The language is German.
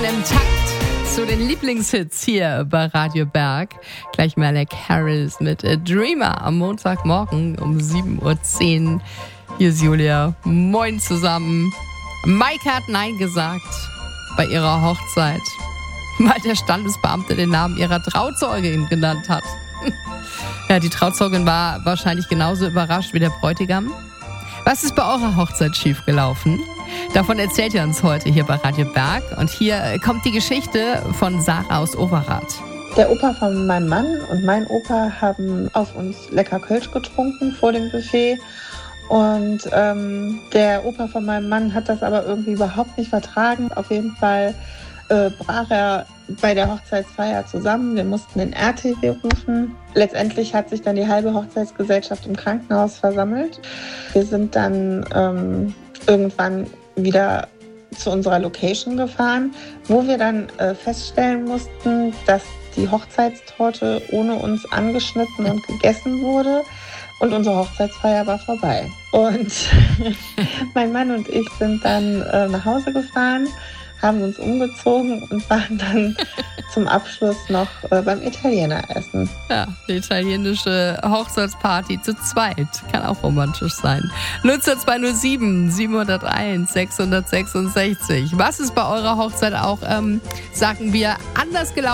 im Takt zu den Lieblingshits hier bei Radio Berg. Gleich Malek Harris mit A Dreamer am Montagmorgen um 7:10 Uhr. Hier ist Julia. Moin zusammen. Maike hat Nein gesagt bei ihrer Hochzeit, weil der Standesbeamte den Namen ihrer Trauzeugin genannt hat. Ja, die Trauzeugin war wahrscheinlich genauso überrascht wie der Bräutigam. Was ist bei eurer Hochzeit schiefgelaufen? Davon erzählt ihr uns heute hier bei Radio Berg. Und hier kommt die Geschichte von Sarah aus Overath. Der Opa von meinem Mann und mein Opa haben auf uns lecker Kölsch getrunken vor dem Buffet. Und der Opa von meinem Mann hat das aber irgendwie überhaupt nicht vertragen. Auf jeden Fall brach er bei der Hochzeitsfeier zusammen. Wir mussten den RTW rufen. Letztendlich hat sich dann die halbe Hochzeitsgesellschaft im Krankenhaus versammelt. Wir sind dann irgendwann wieder zu unserer Location gefahren, wo wir dann feststellen mussten, dass die Hochzeitstorte ohne uns angeschnitten und gegessen wurde. Und unsere Hochzeitsfeier war vorbei. Und mein Mann und ich sind dann nach Hause gefahren, haben uns umgezogen und waren dann zum Abschluss noch beim Italiener essen. Ja, die italienische Hochzeitsparty zu zweit. Kann auch romantisch sein. 02207 701 666. Was ist bei eurer Hochzeit auch, sagen wir, anders gelaufen?